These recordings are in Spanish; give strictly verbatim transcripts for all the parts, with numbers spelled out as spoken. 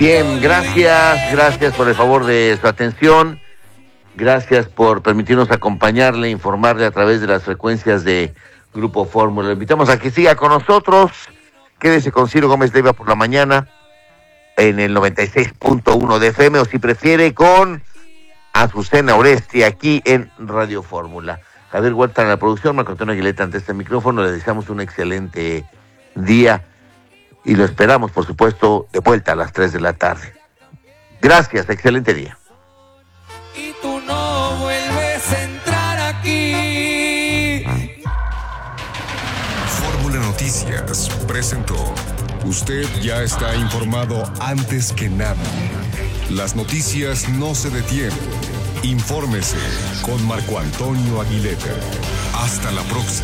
Bien, gracias, gracias por el favor de su atención, gracias por permitirnos acompañarle, informarle a través de las frecuencias de Grupo Fórmula. Le invitamos a que siga con nosotros, quédese con Ciro Gómez Leiva por la mañana en el noventa y seis punto uno de F M, o si prefiere con Azucena Oresti aquí en Radio Fórmula. Javier Huerta en la producción, Marco Antonio Aguileta ante este micrófono, le deseamos un excelente día. Y lo esperamos, por supuesto, de vuelta a las tres de la tarde. Gracias, excelente día. Y tú no vuelves a entrar aquí. Fórmula Noticias presentó. Usted ya está informado antes que nadie. Las noticias no se detienen. Infórmese con Marco Antonio Aguileta. Hasta la próxima.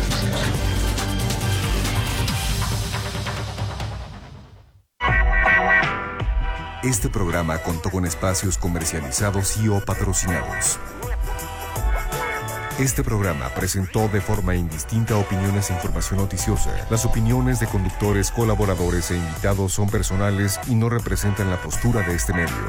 Este programa contó con espacios comercializados y o patrocinados. Este programa presentó de forma indistinta opiniones e información noticiosa. Las opiniones de conductores, colaboradores e invitados son personales y no representan la postura de este medio.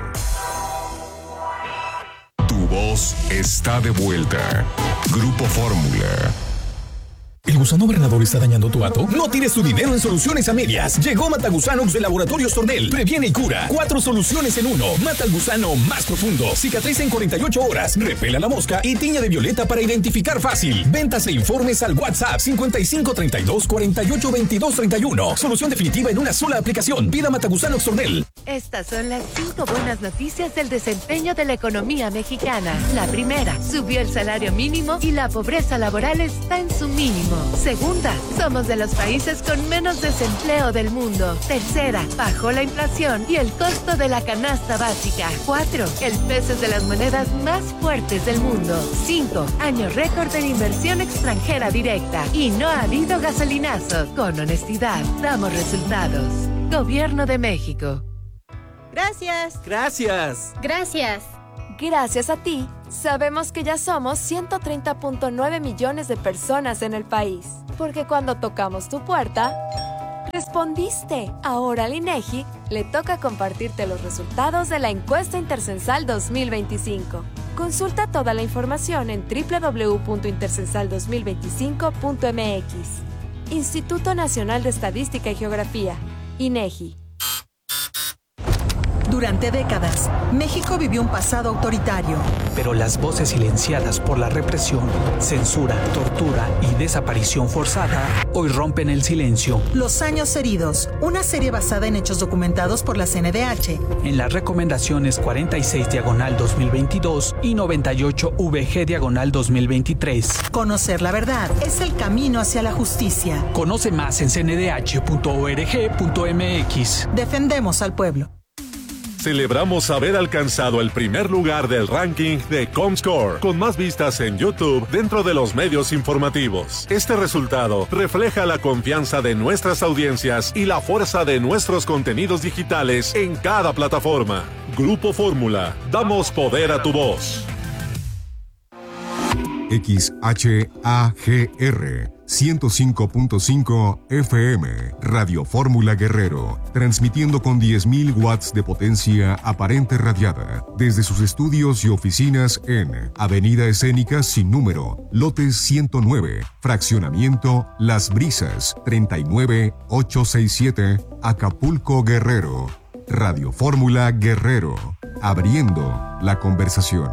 Tu voz está de vuelta. Grupo Fórmula. ¿El gusano Bernador está dañando tu hato? No tires tu dinero en soluciones a medias. Llegó Matagusanox de Laboratorios Tornel. Previene y cura. Cuatro soluciones en uno. Mata al gusano más profundo. Cicatriza en cuarenta y ocho horas. Repela la mosca y tiña de violeta para identificar fácil. Ventas e informes al WhatsApp cincuenta y cinco treinta y dos cuarenta y ocho veintidós treinta y uno. Solución definitiva en una sola aplicación. Pida Matagusanox Tornel. Estas son las cinco buenas noticias del desempeño de la economía mexicana. La primera, subió el salario mínimo y la pobreza laboral está en su mínimo. Segunda, somos de los países con menos desempleo del mundo. Tercera, bajó la inflación y el costo de la canasta básica. Cuatro, el peso es de las monedas más fuertes del mundo. Cinco, año récord en inversión extranjera directa. Y no ha habido gasolinazo. Con honestidad, damos resultados. Gobierno de México. Gracias. Gracias. Gracias. Gracias a ti, sabemos que ya somos ciento treinta punto nueve millones de personas en el país. Porque cuando tocamos tu puerta, respondiste. Ahora al INEGI le toca compartirte los resultados de la encuesta intercensal dos mil veinticinco. Consulta toda la información en doble u doble u doble u punto intercensal dos mil veinticinco punto m x. Instituto Nacional de Estadística y Geografía, INEGI. Durante décadas, México vivió un pasado autoritario. Pero las voces silenciadas por la represión, censura, tortura y desaparición forzada hoy rompen el silencio. Los años heridos, una serie basada en hechos documentados por la C N D H. En las recomendaciones cuarenta y seis diagonal dos mil veintidós y noventa y ocho V G diagonal dos mil veintitrés. Conocer la verdad es el camino hacia la justicia. Conoce más en c n d h punto org punto m x. Defendemos al pueblo. Celebramos haber alcanzado el primer lugar del ranking de Comscore, con más vistas en YouTube dentro de los medios informativos. Este resultado refleja la confianza de nuestras audiencias y la fuerza de nuestros contenidos digitales en cada plataforma. Grupo Fórmula, damos poder a tu voz. X H A G R ciento cinco punto cinco F M, Radio Fórmula Guerrero, transmitiendo con diez mil watts de potencia aparente radiada, desde sus estudios y oficinas en Avenida Escénica Sin Número, Lote ciento nueve, Fraccionamiento Las Brisas, treinta y nueve ochocientos sesenta y siete, Acapulco, Guerrero. Radio Fórmula Guerrero, abriendo la conversación.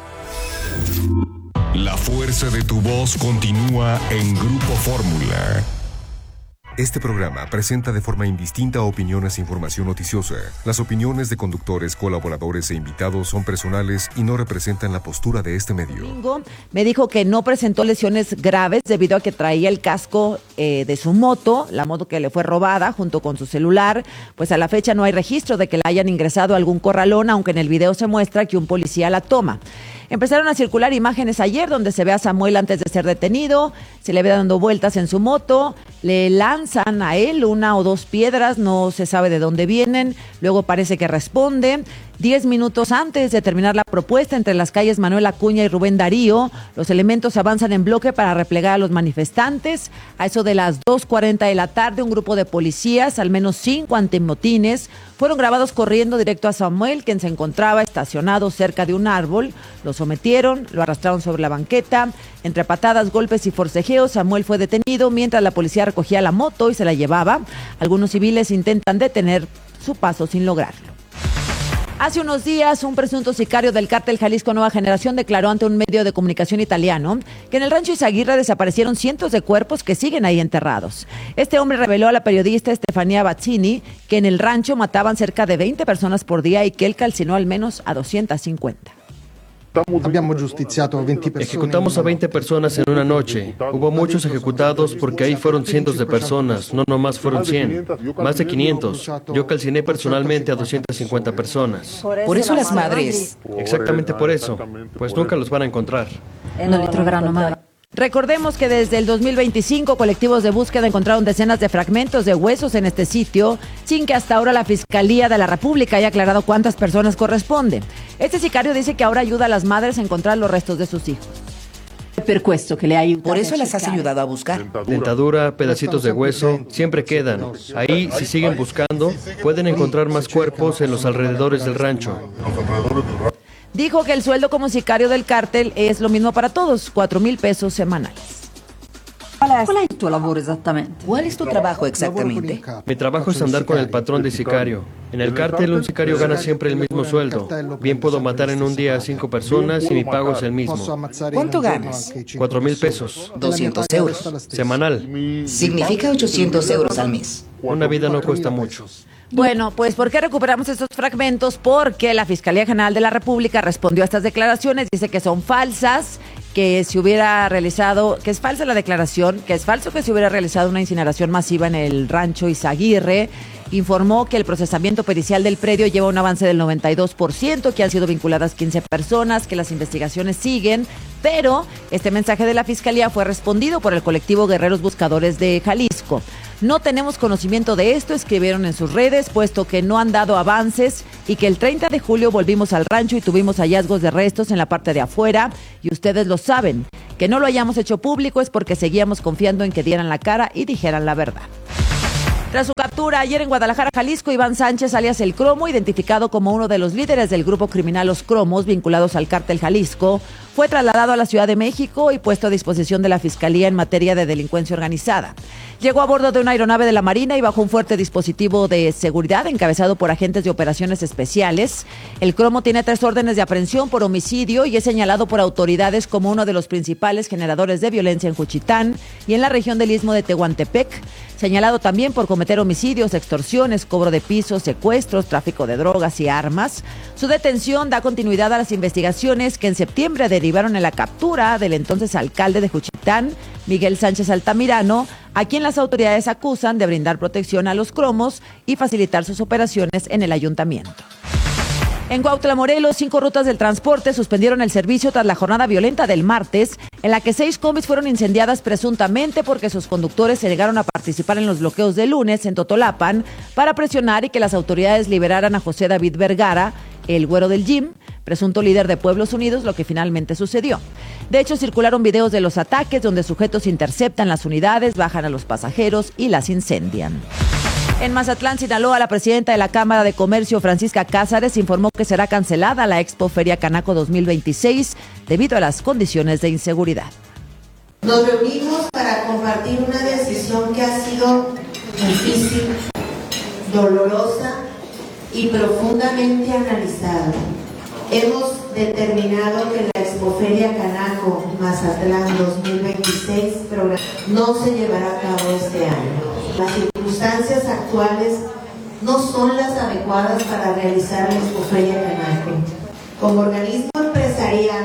La fuerza de tu voz continúa en Grupo Fórmula. Este programa presenta de forma indistinta opiniones e información noticiosa. Las opiniones de conductores, colaboradores e invitados son personales y no representan la postura de este medio. Me dijo que no presentó lesiones graves debido a que traía el casco eh, de su moto, la moto que le fue robada junto con su celular. Pues a la fecha no hay registro de que la hayan ingresado a algún corralón, aunque en el video se muestra que un policía la toma. Empezaron a circular imágenes ayer donde se ve a Samuel antes de ser detenido, se le ve dando vueltas en su moto, le lanzan a él una o dos piedras, no se sabe de dónde vienen, luego parece que responde. Diez minutos antes de terminar la propuesta entre las calles Manuel Acuña y Rubén Darío, los elementos avanzan en bloque para replegar a los manifestantes. A eso de las dos cuarenta de la tarde, un grupo de policías, al menos cinco antimotines, fueron grabados corriendo directo a Samuel, quien se encontraba estacionado cerca de un árbol. Lo sometieron, lo arrastraron sobre la banqueta. Entre patadas, golpes y forcejeos, Samuel fue detenido mientras la policía recogía la moto y se la llevaba. Algunos civiles intentan detener su paso sin lograrlo. Hace unos días, un presunto sicario del cártel Jalisco Nueva Generación declaró ante un medio de comunicación italiano que en el rancho Izaguirre desaparecieron cientos de cuerpos que siguen ahí enterrados. Este hombre reveló a la periodista Stefania Bazzini que en el rancho mataban cerca de veinte personas por día y que él calcinó al menos a doscientas cincuenta. Ejecutamos a veinte personas en una noche. Hubo muchos ejecutados porque ahí fueron cientos de personas, no nomás fueron cien, más de quinientos. Yo calciné personalmente a doscientas cincuenta personas. Por eso las madres. Exactamente por eso, pues nunca los van a encontrar. No li troveranno mai. Recordemos que desde el dos mil veinticinco colectivos de búsqueda encontraron decenas de fragmentos de huesos en este sitio, sin que hasta ahora la Fiscalía de la República haya aclarado cuántas personas corresponden. Este sicario dice que ahora ayuda a las madres a encontrar los restos de sus hijos. Por eso las has ayudado a buscar. Dentadura, pedacitos de hueso, siempre quedan. Ahí, si siguen buscando, pueden encontrar más cuerpos en los alrededores del rancho. Dijo que el sueldo como sicario del cártel es lo mismo para todos, cuatro mil pesos semanales. ¿Cuál es tu trabajo exactamente? Mi trabajo es andar con el patrón de sicario. En el cártel un sicario gana siempre el mismo sueldo. Bien puedo matar en un día a cinco personas y mi pago es el mismo. ¿Cuánto ganas? Cuatro mil pesos. doscientos euros. Semanal. Significa ochocientos euros al mes. Una vida no cuesta mucho. Bueno, pues ¿por qué recuperamos estos fragmentos? Porque la Fiscalía General de la República respondió a estas declaraciones, dice que son falsas, que se hubiera realizado, que es falsa la declaración, que es falso que se hubiera realizado una incineración masiva en el rancho Izaguirre. Informó que el procesamiento pericial del predio lleva un avance del noventa y dos por ciento, que han sido vinculadas quince personas, que las investigaciones siguen, pero este mensaje de la Fiscalía fue respondido por el colectivo Guerreros Buscadores de Jalisco. No tenemos conocimiento de esto, escribieron en sus redes, puesto que no han dado avances y que el treinta de julio volvimos al rancho y tuvimos hallazgos de restos en la parte de afuera y ustedes lo saben. Que no lo hayamos hecho público es porque seguíamos confiando en que dieran la cara y dijeran la verdad. Tras su captura ayer en Guadalajara, Jalisco, Iván Sánchez, alias El Cromo, identificado como uno de los líderes del grupo criminal Los Cromos, vinculados al cártel Jalisco, fue trasladado a la Ciudad de México y puesto a disposición de la Fiscalía en materia de delincuencia organizada. Llegó a bordo de una aeronave de la Marina y bajo un fuerte dispositivo de seguridad encabezado por agentes de operaciones especiales. El Cromo tiene tres órdenes de aprehensión por homicidio y es señalado por autoridades como uno de los principales generadores de violencia en Juchitán y en la región del Istmo de Tehuantepec. Señalado también por cometer homicidios, extorsiones, cobro de pisos, secuestros, tráfico de drogas y armas. Su detención da continuidad a las investigaciones que en septiembre derivaron en la captura del entonces alcalde de Juchitán, Miguel Sánchez Altamirano, a quien las autoridades acusan de brindar protección a los cromos y facilitar sus operaciones en el ayuntamiento. En Cuautla, Morelos, cinco rutas del transporte suspendieron el servicio tras la jornada violenta del martes, en la que seis combis fueron incendiadas presuntamente porque sus conductores se negaron a participar en los bloqueos de lunes en Totolapan para presionar y que las autoridades liberaran a José David Vergara, el güero del Gym, presunto líder de Pueblos Unidos, lo que finalmente sucedió. De hecho, circularon videos de los ataques donde sujetos interceptan las unidades, bajan a los pasajeros y las incendian. En Mazatlán, Sinaloa, la presidenta de la Cámara de Comercio, Francisca Cázares, informó que será cancelada la Expo Feria Canaco dos mil veintiséis debido a las condiciones de inseguridad. Nos reunimos para compartir una decisión que ha sido difícil, dolorosa y profundamente analizada. Hemos determinado que la Expoferia Canaco Mazatlán dos mil veintiséis no se llevará a cabo este año. Las circunstancias actuales no son las adecuadas para realizar la Expoferia Canaco. Como organismo empresarial,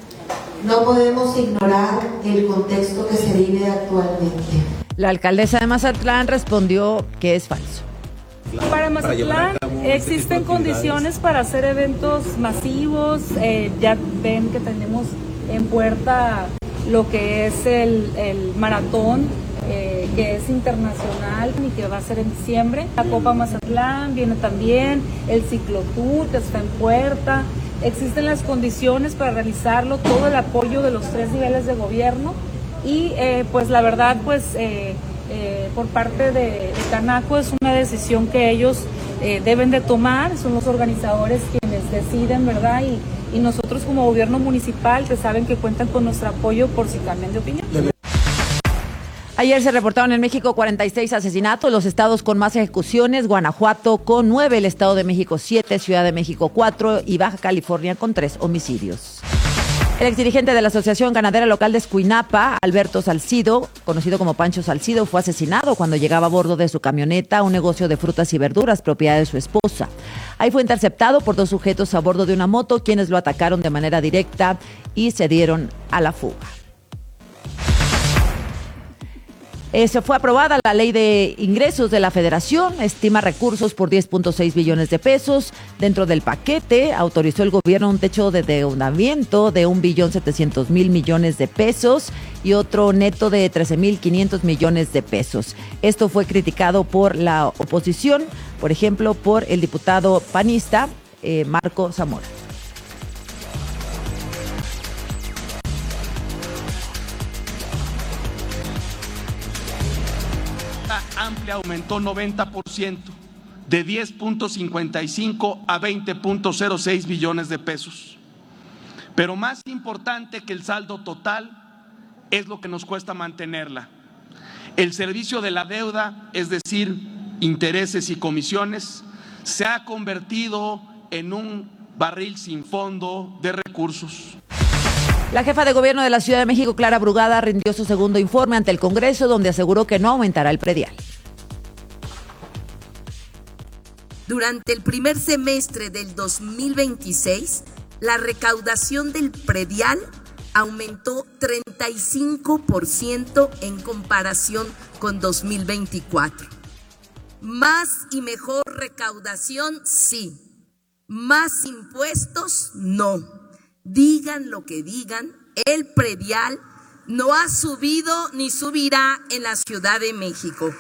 no podemos ignorar el contexto que se vive actualmente. La alcaldesa de Mazatlán respondió que es falso. Para Mazatlán existen condiciones para hacer eventos masivos. Eh, ya ven que tenemos en puerta lo que es el, el maratón, eh, que es internacional y que va a ser en diciembre. La Copa Mazatlán viene también, el ciclotour que está en puerta. Existen las condiciones para realizarlo, todo el apoyo de los tres niveles de gobierno y eh, pues la verdad pues eh, eh, por parte de, de Canaco es una decisión que ellos eh, deben de tomar, son los organizadores quienes deciden, ¿verdad? Y, y nosotros como gobierno municipal que saben que cuentan con nuestro apoyo por si cambian de opinión. Ayer se reportaron en México cuarenta y seis asesinatos, los estados con más ejecuciones, Guanajuato con nueve, el Estado de México siete, Ciudad de México cuatro y Baja California con tres homicidios. El exdirigente de la Asociación Ganadera Local de Escuinapa, Alberto Salcido, conocido como Pancho Salcido, fue asesinado cuando llegaba a bordo de su camioneta a un negocio de frutas y verduras propiedad de su esposa. Ahí fue interceptado por dos sujetos a bordo de una moto, quienes lo atacaron de manera directa y se dieron a la fuga. Eh, se fue aprobada la ley de ingresos de la Federación, estima recursos por diez punto seis billones de pesos. Dentro del paquete autorizó el gobierno un techo de endeudamiento de un billón setecientos mil millones de pesos y otro neto de trece mil quinientos millones de pesos. Esto fue criticado por la oposición, por ejemplo, por el diputado panista eh, Marco Zamora. Amplia aumentó noventa por ciento, de diez punto cincuenta y cinco a veinte punto cero seis billones de pesos. Pero más importante que el saldo total es lo que nos cuesta mantenerla. El servicio de la deuda, es decir, intereses y comisiones, se ha convertido en un barril sin fondo de recursos. La jefa de gobierno de la Ciudad de México, Clara Brugada, rindió su segundo informe ante el Congreso, donde aseguró que no aumentará el predial. Durante el primer semestre del dos mil veintiséis, la recaudación del predial aumentó treinta y cinco por ciento en comparación con dos mil veinticuatro. Más y mejor recaudación, sí. Más impuestos, no. Digan lo que digan, el predial no ha subido ni subirá en la Ciudad de México.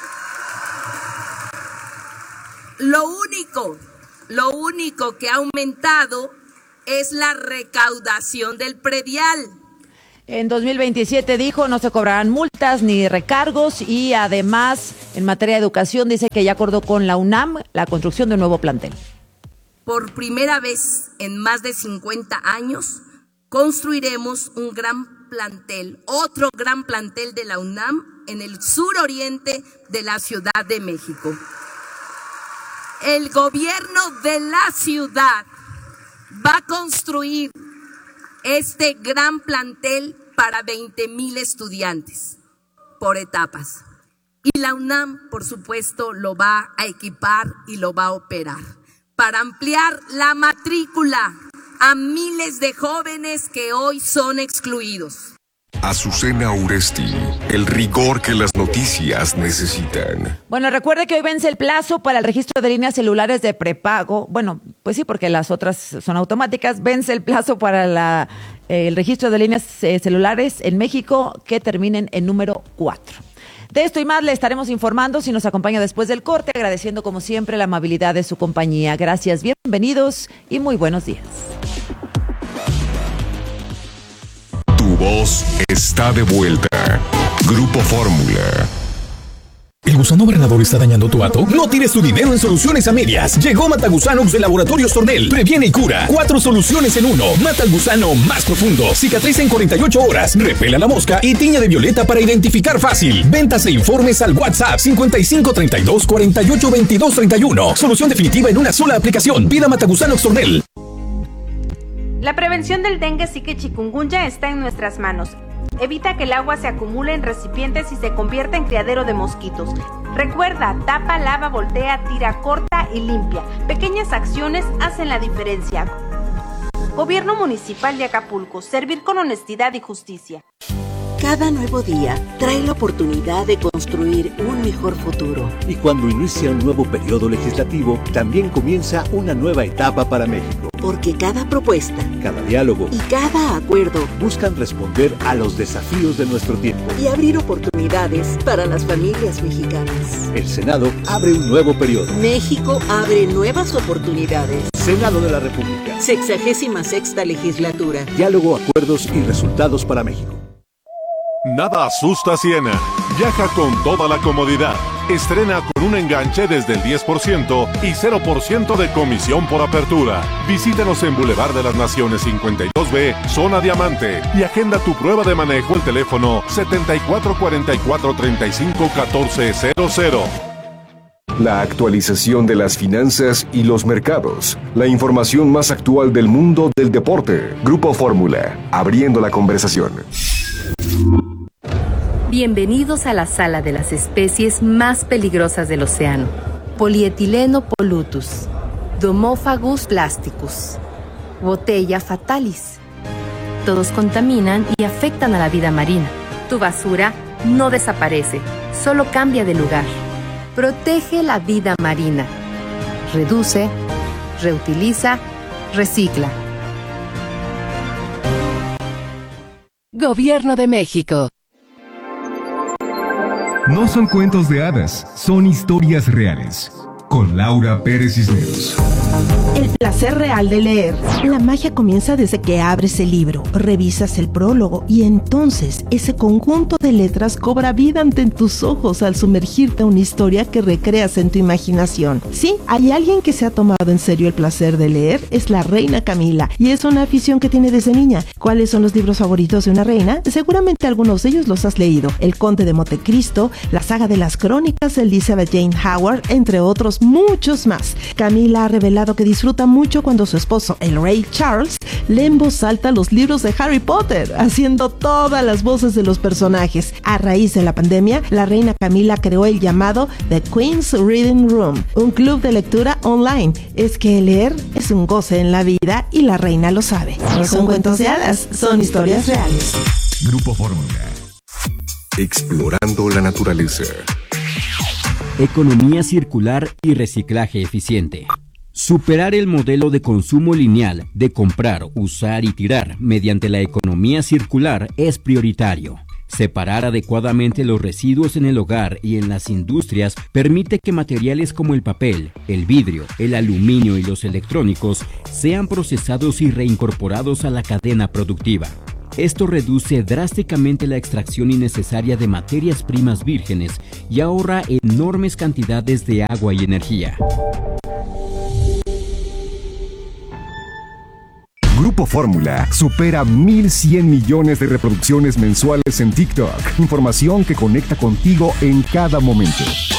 Lo único, lo único que ha aumentado es la recaudación del predial. En dos mil veintisiete dijo no se cobrarán multas ni recargos y además en materia de educación dice que ya acordó con la UNAM la construcción de un nuevo plantel. Por primera vez en más de cincuenta años, construiremos un gran plantel, otro gran plantel de la UNAM en el suroriente de la Ciudad de México. El gobierno de la ciudad va a construir este gran plantel para veinte mil estudiantes por etapas. Y la UNAM, por supuesto, lo va a equipar y lo va a operar, para ampliar la matrícula a miles de jóvenes que hoy son excluidos. Azucena Uresti, el rigor que las noticias necesitan. Bueno, recuerde que hoy vence el plazo para el registro de líneas celulares de prepago. Bueno, pues sí, porque las otras son automáticas. Vence el plazo para la, eh, el registro de líneas eh, celulares en México que terminen en número cuatro. De esto y más le estaremos informando si nos acompaña después del corte, agradeciendo como siempre la amabilidad de su compañía. Gracias, bienvenidos y muy buenos días. Tu voz está de vuelta. Grupo Fórmula. ¿El gusano granador está dañando tu hato? No tires tu dinero en soluciones a medias. Llegó Matagusanox de Laboratorios Tornel. Previene y cura. Cuatro soluciones en uno. Mata al gusano más profundo. Cicatriza en cuarenta y ocho horas. Repela la mosca y tiña de violeta para identificar fácil. Ventas e informes al WhatsApp cincuenta y cinco treinta y dos cuarenta y ocho veintidós treinta y uno. Solución definitiva en una sola aplicación. Pida Matagusanox Tornel. La prevención del dengue, zika y chikungunya está en nuestras manos. Evita que el agua se acumule en recipientes y se convierta en criadero de mosquitos. Recuerda, tapa, lava, voltea, tira, corta y limpia. Pequeñas acciones hacen la diferencia. Gobierno Municipal de Acapulco. Servir con honestidad y justicia. Cada nuevo día trae la oportunidad de construir un mejor futuro. Y cuando inicia un nuevo periodo legislativo, también comienza una nueva etapa para México. Porque cada propuesta, cada diálogo y cada acuerdo buscan responder a los desafíos de nuestro tiempo y abrir oportunidades para las familias mexicanas. El Senado abre un nuevo periodo. México abre nuevas oportunidades. Senado de la República. Sexagésima sexta legislatura. Diálogo, acuerdos y resultados para México. Nada asusta a Siena. Viaja con toda la comodidad. Estrena con un enganche desde el diez por ciento y cero por ciento de comisión por apertura. Visítanos en Boulevard de las Naciones cincuenta y dos B, Zona Diamante, y agenda tu prueba de manejo al teléfono setenta y cuatro cuarenta y cuatro treinta y cinco catorce cero cero. La actualización de las finanzas y los mercados. La información más actual del mundo del deporte. Grupo Fórmula, abriendo la conversación. Bienvenidos a la sala de las especies más peligrosas del océano. Polietileno pollutus, Domophagus plasticus, Botella fatalis. Todos contaminan y afectan a la vida marina. Tu basura no desaparece, solo cambia de lugar. Protege la vida marina. Reduce, reutiliza, recicla. Gobierno de México. No son cuentos de hadas, son historias reales. Con Laura Pérez Cisneros. El placer real de leer. La magia comienza desde que abres el libro, revisas el prólogo y entonces ese conjunto de letras cobra vida ante tus ojos al sumergirte a una historia que recreas en tu imaginación. Sí, hay alguien que se ha tomado en serio el placer de leer, es la reina Camila, y es una afición que tiene desde niña. ¿Cuáles son los libros favoritos de una reina? Seguramente algunos de ellos los has leído. El Conde de Montecristo, la saga de las crónicas de Elizabeth Jane Howard, entre otros muchos más. Camila ha revelado que disfruta mucho cuando su esposo, el rey Charles, lee en voz alta los libros de Harry Potter, haciendo todas las voces de los personajes. A raíz de la pandemia, la reina Camila creó el llamado The Queen's Reading Room, un club de lectura online. Es que leer es un goce en la vida y la reina lo sabe. No son cuentos de hadas, son historias reales. Grupo Fórmula. Explorando la naturaleza. Economía circular y reciclaje eficiente. Superar el modelo de consumo lineal de comprar, usar y tirar mediante la economía circular es prioritario. Separar adecuadamente los residuos en el hogar y en las industrias permite que materiales como el papel, el vidrio, el aluminio y los electrónicos sean procesados y reincorporados a la cadena productiva. Esto reduce drásticamente la extracción innecesaria de materias primas vírgenes y ahorra enormes cantidades de agua y energía. Grupo Fórmula supera mil cien millones de reproducciones mensuales en TikTok. Información que conecta contigo en cada momento.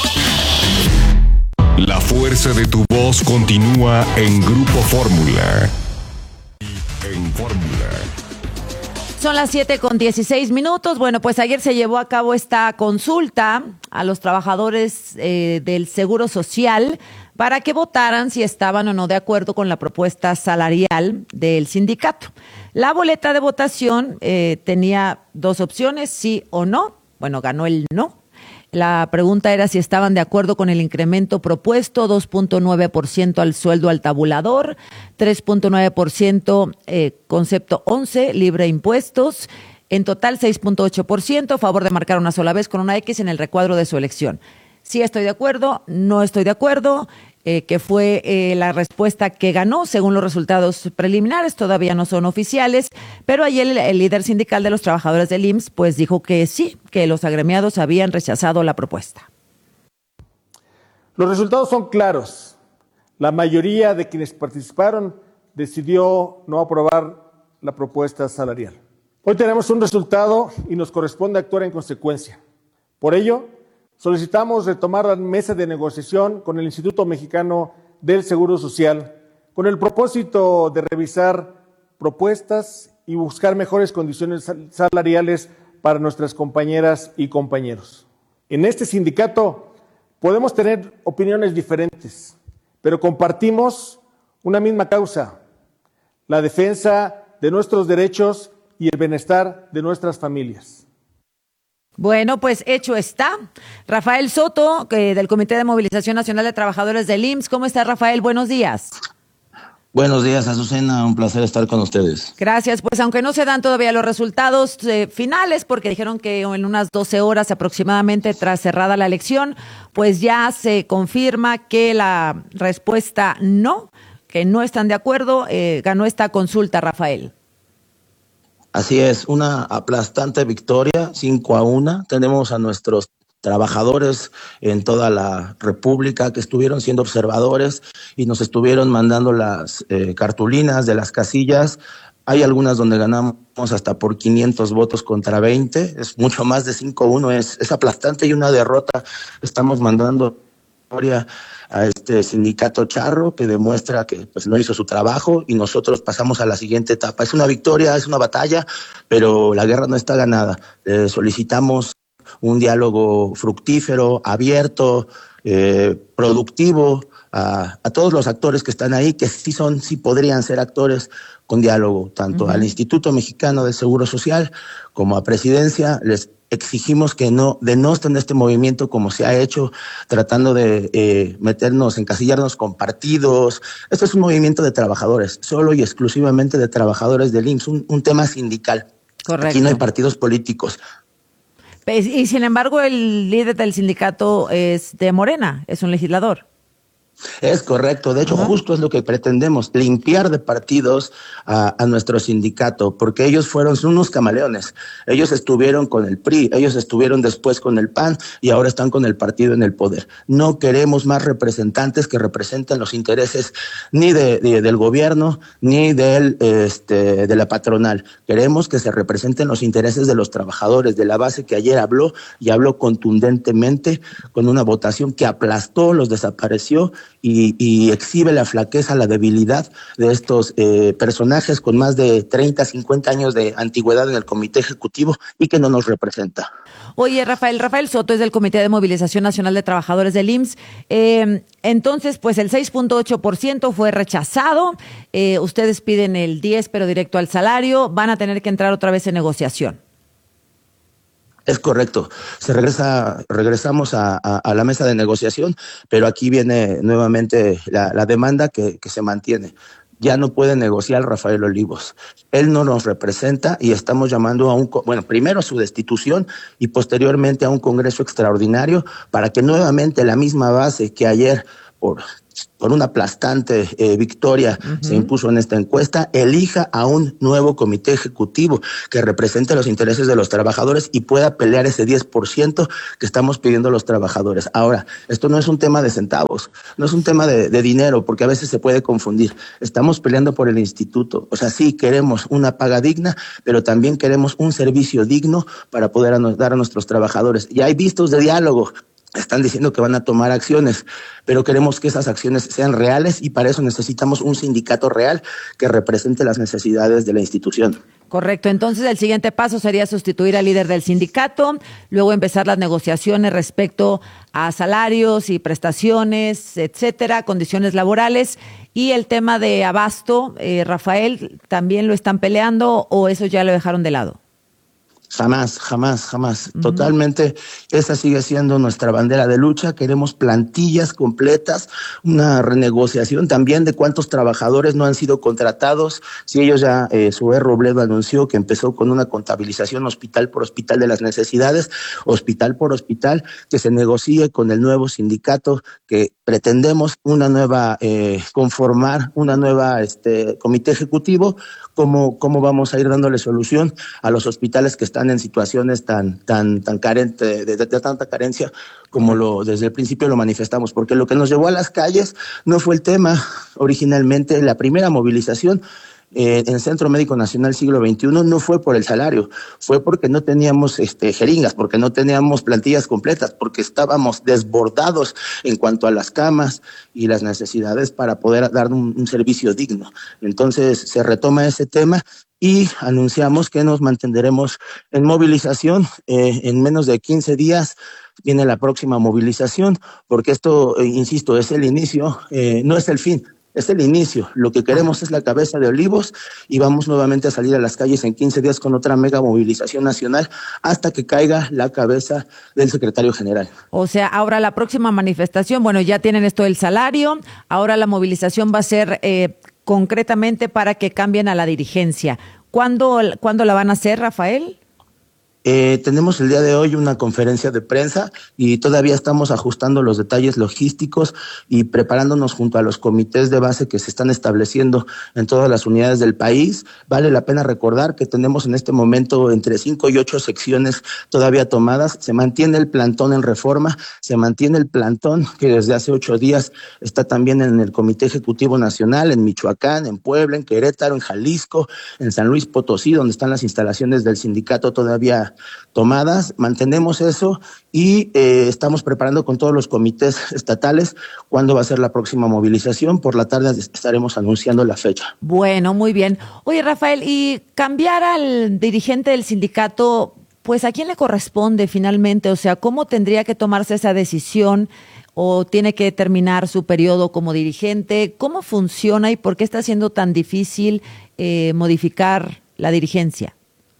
La fuerza de tu voz continúa en Grupo Fórmula. En Fórmula. Son las siete con dieciséis minutos. Bueno, pues ayer se llevó a cabo esta consulta a los trabajadores eh, del Seguro Social para que votaran si estaban o no de acuerdo con la propuesta salarial del sindicato. La boleta de votación eh, tenía dos opciones, sí o no. Bueno, ganó el no. La pregunta era si estaban de acuerdo con el incremento propuesto, dos punto nueve por ciento al sueldo al tabulador, tres punto nueve por ciento eh, concepto once, libre impuestos, en total seis punto ocho por ciento a favor de marcar una sola vez con una X en el recuadro de su elección. Sí estoy de acuerdo, no estoy de acuerdo, eh, que fue eh, la respuesta que ganó según los resultados preliminares, todavía no son oficiales, pero ayer el, el líder sindical de los trabajadores del I M S S pues dijo que sí, que los agremiados habían rechazado la propuesta. Los resultados son claros. La mayoría de quienes participaron decidió no aprobar la propuesta salarial. Hoy tenemos un resultado y nos corresponde actuar en consecuencia. Por ello, solicitamos retomar la mesa de negociación con el Instituto Mexicano del Seguro Social con el propósito de revisar propuestas y buscar mejores condiciones salariales para nuestras compañeras y compañeros. En este sindicato podemos tener opiniones diferentes, pero compartimos una misma causa, la defensa de nuestros derechos y el bienestar de nuestras familias. Bueno, pues hecho está. Rafael Soto, eh, del Comité de Movilización Nacional de Trabajadores del I M S S. ¿Cómo está, Rafael? Buenos días. Buenos días, Azucena. Un placer estar con ustedes. Gracias. Pues aunque no se dan todavía los resultados eh, finales, porque dijeron que en unas doce horas aproximadamente tras cerrada la elección, pues ya se confirma que la respuesta no, que no están de acuerdo, eh, ganó esta consulta, Rafael. Así es, una aplastante victoria, cinco a uno. Tenemos a nuestros trabajadores en toda la República que estuvieron siendo observadores y nos estuvieron mandando las eh, cartulinas de las casillas. Hay algunas donde ganamos hasta por quinientos votos contra veinte, es mucho más de cinco a uno, es, es aplastante y una derrota. Estamos mandando a este sindicato charro que demuestra que pues no hizo su trabajo y nosotros pasamos a la siguiente etapa. Es una victoria, es una batalla, pero la guerra no está ganada. Eh, solicitamos un diálogo fructífero, abierto, eh, productivo a, a todos los actores que están ahí, que sí son, sí podrían ser actores con diálogo, tanto uh-huh. al Instituto Mexicano del Seguro Social como a Presidencia. Les exigimos que no denosten este movimiento como se ha hecho, tratando de eh, meternos, encasillarnos con partidos. Esto es un movimiento de trabajadores, solo y exclusivamente de trabajadores del I M S S, un, un tema sindical. Correcto. Aquí no hay partidos políticos. Y sin embargo, el líder del sindicato es de Morena, es un legislador. Es correcto, de hecho, uh-huh. justo es lo que pretendemos, limpiar de partidos a, a nuestro sindicato, porque ellos fueron son unos camaleones. Ellos estuvieron con el P R I, ellos estuvieron después con el P A N y ahora están con el partido en el poder. No queremos más representantes que representen los intereses ni de, de, del gobierno ni del, este, de la patronal. Queremos que se representen los intereses de los trabajadores, de la base que ayer habló y habló contundentemente con una votación que aplastó, los desapareció. Y, y exhibe la flaqueza, la debilidad de estos eh, personajes con más de treinta, cincuenta años de antigüedad en el Comité Ejecutivo y que no nos representa. Oye, Rafael, Rafael Soto es del Comité de Movilización Nacional de Trabajadores del I M S S. Eh, entonces, pues el seis punto ocho por ciento fue rechazado. Eh, ustedes piden el diez, pero directo al salario. Van a tener que entrar otra vez en negociación. Es correcto. Se regresa, regresamos a, a, a la mesa de negociación, pero aquí viene nuevamente la, la demanda que, que se mantiene. Ya no puede negociar Rafael Olivos. Él no nos representa y estamos llamando a un, bueno, primero a su destitución y posteriormente a un congreso extraordinario para que nuevamente la misma base que ayer por por una aplastante eh, victoria uh-huh. se impuso en esta encuesta, elija a un nuevo comité ejecutivo que represente los intereses de los trabajadores y pueda pelear ese diez por ciento que estamos pidiendo los trabajadores. Ahora, esto no es un tema de centavos, no es un tema de, de dinero, porque a veces se puede confundir. Estamos peleando por el instituto. O sea, sí, queremos una paga digna, pero también queremos un servicio digno para poder a nos, dar a nuestros trabajadores. Y hay vistos de diálogo. Están diciendo que van a tomar acciones, pero queremos que esas acciones sean reales y para eso necesitamos un sindicato real que represente las necesidades de la institución. Correcto. Entonces, el siguiente paso sería sustituir al líder del sindicato, luego empezar las negociaciones respecto a salarios y prestaciones, etcétera, condiciones laborales. Y el tema de abasto, eh, Rafael, ¿también lo están peleando o eso ya lo dejaron de lado? Jamás, jamás, jamás. Uh-huh. Totalmente, esa sigue siendo nuestra bandera de lucha. Queremos plantillas completas, una renegociación también de cuántos trabajadores no han sido contratados. Si ellos ya, eh, Zoé Robledo anunció que empezó con una contabilización hospital por hospital de las necesidades, hospital por hospital, que se negocie con el nuevo sindicato, que pretendemos una nueva, eh, conformar una nueva este, comité ejecutivo. Cómo, cómo vamos a ir dándole solución a los hospitales que están en situaciones tan, tan, tan carente, de, de, de tanta carencia como lo, desde el principio lo manifestamos, porque lo que nos llevó a las calles no fue el tema originalmente, la primera movilización Eh, en el Centro Médico Nacional Siglo veintiuno no fue por el salario, fue porque no teníamos este, jeringas, porque no teníamos plantillas completas, porque estábamos desbordados en cuanto a las camas y las necesidades para poder dar un, un servicio digno. Entonces se retoma ese tema y anunciamos que nos mantendremos en movilización. Eh, en menos de quince días viene la próxima movilización, porque esto, eh, insisto, es el inicio, eh, no es el fin. es el inicio. Lo que queremos es la cabeza de Olivos y vamos nuevamente a salir a las calles en quince días con otra mega movilización nacional hasta que caiga la cabeza del secretario general. O sea, ahora la próxima manifestación, bueno, ya tienen esto del salario, ahora la movilización va a ser eh, concretamente para que cambien a la dirigencia. ¿Cuándo, ¿cuándo la van a hacer, Rafael? Eh, tenemos el día de hoy una conferencia de prensa y todavía estamos ajustando los detalles logísticos y preparándonos junto a los comités de base que se están estableciendo en todas las unidades del país. Vale la pena recordar que tenemos en este momento entre cinco y ocho secciones todavía tomadas. Se mantiene el plantón en Reforma, se mantiene el plantón que desde hace ocho días está también en el Comité Ejecutivo Nacional, en Michoacán, en Puebla, en Querétaro, en Jalisco, en San Luis Potosí, donde están las instalaciones del sindicato todavía tomadas. Mantenemos eso y eh, estamos preparando con todos los comités estatales cuándo va a ser la próxima movilización. Por la tarde estaremos anunciando la fecha. Bueno, muy bien. Oye, Rafael, y cambiar al dirigente del sindicato, pues ¿a quién le corresponde finalmente? O sea, ¿cómo tendría que tomarse esa decisión? ¿O tiene que terminar su periodo como dirigente? ¿Cómo funciona y por qué está siendo tan difícil eh, modificar la dirigencia?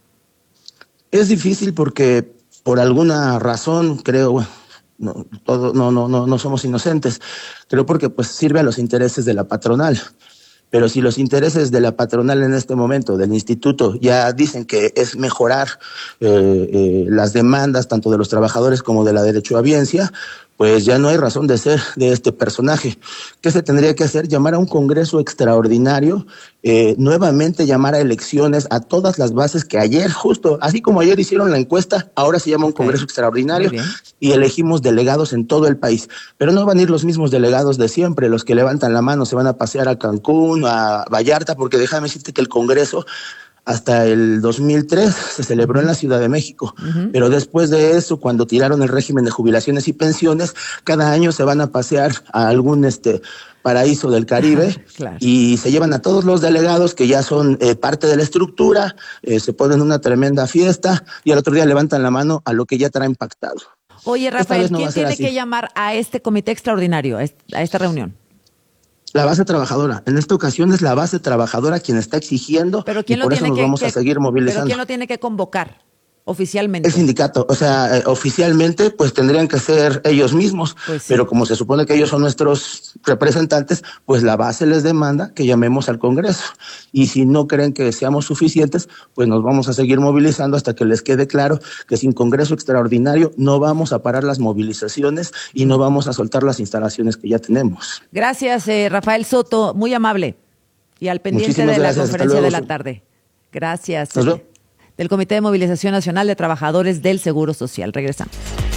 Es difícil porque por alguna razón, creo, no, todo, no, no, no, no somos inocentes, creo porque pues sirve a los intereses de la patronal. Pero si los intereses de la patronal en este momento, del instituto, ya dicen que es mejorar eh, eh, las demandas tanto de los trabajadores como de la derechohabiencia, pues ya no hay razón de ser de este personaje. ¿Qué se tendría que hacer? Llamar a un congreso extraordinario, eh, nuevamente llamar a elecciones a todas las bases que ayer, justo, así como ayer hicieron la encuesta, ahora se llama un congreso extraordinario y elegimos delegados en todo el país. Pero no van a ir los mismos delegados de siempre, los que levantan la mano se van a pasear a Cancún, a Vallarta, porque déjame decirte que el congreso hasta el dos mil tres se celebró en la Ciudad de México, uh-huh. pero después de eso, cuando tiraron el régimen de jubilaciones y pensiones, cada año se van a pasear a algún este paraíso del Caribe claro. y se llevan a todos los delegados que ya son eh, parte de la estructura, eh, se ponen una tremenda fiesta y al otro día levantan la mano a lo que ya traen pactado. Oye, Rafael, no ¿quién tiene así. que llamar a este comité extraordinario, a esta reunión? La base trabajadora. En esta ocasión es la base trabajadora quien está exigiendo ¿Pero quién y por lo eso tiene nos que, vamos que, a seguir movilizando. ¿Pero quién lo tiene que convocar oficialmente? El sindicato. O sea, eh, oficialmente pues tendrían que ser ellos mismos, pues sí. pero como se supone que ellos son nuestros representantes, pues la base les demanda que llamemos al Congreso. Y si no creen que seamos suficientes, pues nos vamos a seguir movilizando hasta que les quede claro que sin Congreso extraordinario no vamos a parar las movilizaciones y no vamos a soltar las instalaciones que ya tenemos. Gracias, eh, Rafael Soto, muy amable. Y al pendiente Muchísimas de la gracias. conferencia de la tarde. Gracias. Del Comité de Movilización Nacional de Trabajadores del Seguro Social. Regresamos.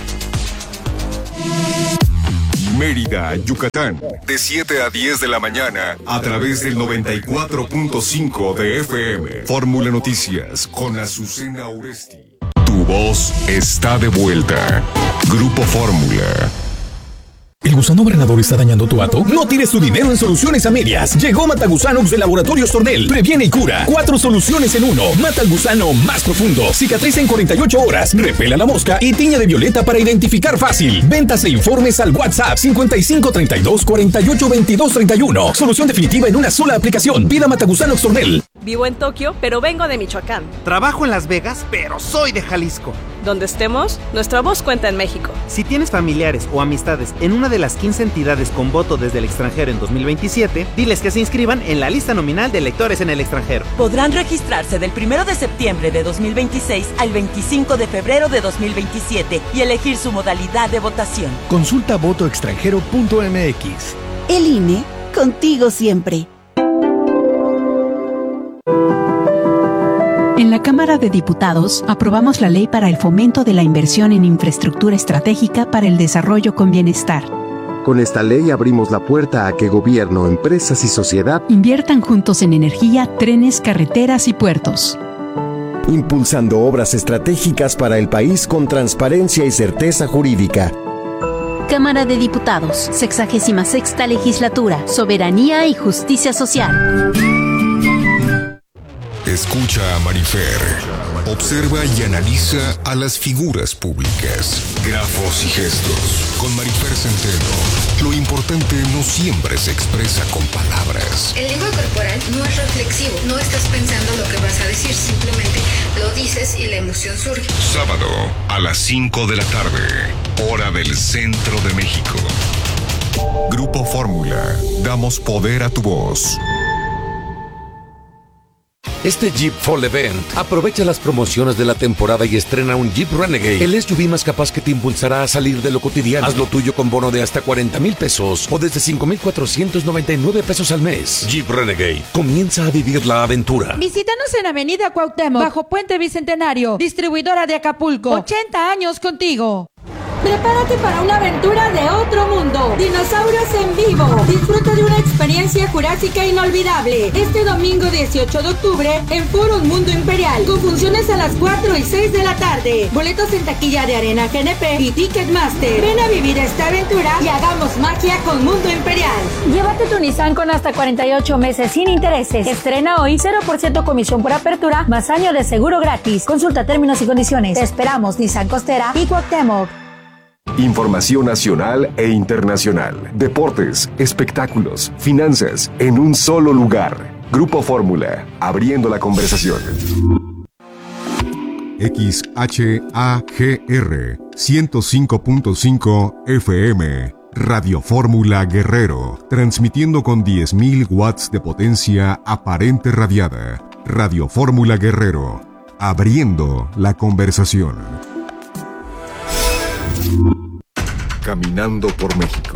Mérida, Yucatán, de siete a diez de la mañana, a través del noventa y cuatro punto cinco de F M. Fórmula Noticias, con Azucena Oresti. Tu voz está de vuelta. Grupo Fórmula. ¿El gusano gobernador está dañando tu hato? No tires tu dinero en soluciones a medias. Llegó Matagusanox de Laboratorios Tornel. Previene y cura. Cuatro soluciones en uno. Mata al gusano más profundo. Cicatriza en cuarenta y ocho horas. Repela la mosca y tiña de violeta para identificar fácil. Ventas e informes al WhatsApp cincuenta y cinco treinta y dos cuarenta y ocho veintidós treinta y uno. Solución definitiva en una sola aplicación. Pida Matagusanox Tornel. Vivo en Tokio, pero vengo de Michoacán. Trabajo en Las Vegas, pero soy de Jalisco. Donde estemos, nuestra voz cuenta en México. Si tienes familiares o amistades en una de las quince entidades con voto desde el extranjero en dos mil veintisiete, diles que se inscriban en la lista nominal de electores en el extranjero. Podrán registrarse del primero de septiembre de dos mil veintiséis al veinticinco de febrero de dos mil veintisiete y elegir su modalidad de votación. Consulta voto extranjero punto m x. El I N E, contigo siempre. En la Cámara de Diputados aprobamos la Ley para el Fomento de la Inversión en Infraestructura Estratégica para el Desarrollo con Bienestar. Con esta ley abrimos la puerta a que gobierno, empresas y sociedad inviertan juntos en energía, trenes, carreteras y puertos. Impulsando obras estratégicas para el país con transparencia y certeza jurídica. Cámara de Diputados, sexagésima sexta Legislatura, Soberanía y Justicia Social. Escucha a Marifer. Observa y analiza a las figuras públicas, grafos y gestos. Con Marifer Centeno, lo importante no siempre se expresa con palabras. El lenguaje corporal no es reflexivo. No estás pensando lo que vas a decir, simplemente lo dices y la emoción surge. Sábado a las cinco de la tarde, hora del centro de México. Grupo Fórmula. Damos poder a tu voz. Este Jeep Fall Event aprovecha las promociones de la temporada y estrena un Jeep Renegade, el S U V más capaz que te impulsará a salir de lo cotidiano. Haz lo tuyo con bono de hasta cuarenta mil pesos o desde cinco mil cuatrocientos noventa y nueve pesos al mes. Jeep Renegade, comienza a vivir la aventura. Visítanos en Avenida Cuauhtémoc, bajo Puente Bicentenario, distribuidora de Acapulco. ochenta años contigo. Prepárate para una aventura de otro mundo. Dinosaurios en vivo. Disfruta de una experiencia jurásica inolvidable. Este domingo dieciocho de octubre en Forum Mundo Imperial. Con funciones a las cuatro y seis de la tarde. Boletos en taquilla de Arena G N P y Ticketmaster. Ven a vivir esta aventura y hagamos magia con Mundo Imperial. Llévate tu Nissan con hasta cuarenta y ocho meses sin intereses. Estrena hoy cero por ciento comisión por apertura más año de seguro gratis. Consulta términos y condiciones. Te esperamos, Nissan Costera y Cuauhtémoc. Información nacional e internacional, deportes, espectáculos, finanzas, en un solo lugar. Grupo Fórmula, abriendo la conversación. X H A G R ciento cinco punto cinco F M, Radio Fórmula Guerrero, transmitiendo con diez mil watts de potencia aparente radiada. Radio Fórmula Guerrero, abriendo la conversación. Caminando por México.